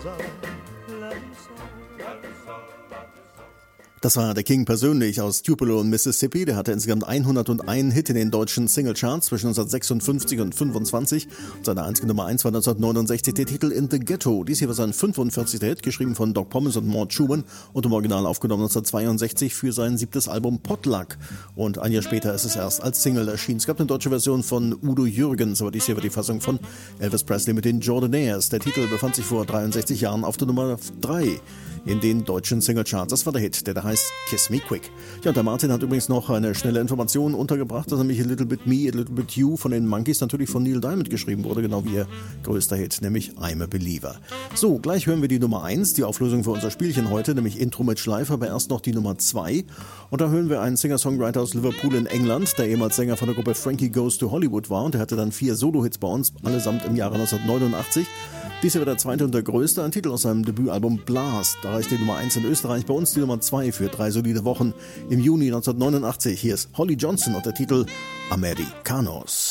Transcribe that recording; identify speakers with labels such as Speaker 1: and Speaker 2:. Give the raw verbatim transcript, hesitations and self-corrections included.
Speaker 1: Das war der King persönlich aus Tupelo in Mississippi. Der hatte insgesamt hunderteinen Hit in den deutschen Singlecharts zwischen neunzehnhundertsechsundfünfzig und fünfundzwanzig. Seine einzige Nummer eins war neunzehnhundertneunundsechzig der Titel In the Ghetto. Dies hier war sein fünfundvierzigster Hit, geschrieben von Doc Pomus und Mort Schumann und im Original aufgenommen neunzehnhundertzweiundsechzig für sein siebtes Album Potluck. Und ein Jahr später ist es erst als Single erschienen. Es gab eine deutsche Version von Udo Jürgens, aber dies hier war die Fassung von Elvis Presley mit den Jordanaires. Der Titel befand sich vor dreiundsechzig Jahren auf der Nummer drei in den deutschen Singlecharts. Das war der Hit, der da heißt Kiss Me Quick. Ja, und der Martin hat übrigens noch eine schnelle Information untergebracht, dass nämlich A Little Bit Me, A Little Bit You von den Monkees natürlich von Neil Diamond geschrieben wurde, genau wie ihr größter Hit, nämlich I'm a Believer. So, gleich hören wir die Nummer eins, die Auflösung für unser Spielchen heute, nämlich Intro mit Schleifer, aber erst noch die Nummer zwei. Und da hören wir einen Singer-Songwriter aus Liverpool in England, der ehemals Sänger von der Gruppe Frankie Goes to Hollywood war, und der hatte dann vier Solo-Hits bei uns, allesamt im Jahre neunzehnhundertneunundachtzig. Dies war der zweite und der größte, ein Titel aus seinem Debütalbum Blast. Da reicht die Nummer eins in Österreich, bei uns die Nummer zwei für drei solide Wochen im Juni neunzehnhundertneunundachtzig. Hier ist Holly Johnson und der Titel Americanos.